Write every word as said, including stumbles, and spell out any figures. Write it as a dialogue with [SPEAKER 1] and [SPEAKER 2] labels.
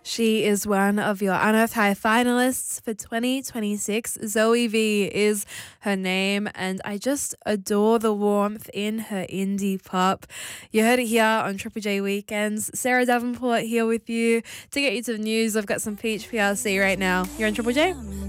[SPEAKER 1] She is one of your Unearthed High finalists for twenty twenty-six. Zoe V is her name, and I just adore the warmth in her indie pop. You heard it here on Triple J Weekends. Sarah Davenport here with you to get you to the news. I've got some Peach P R C right now. You're on Triple J.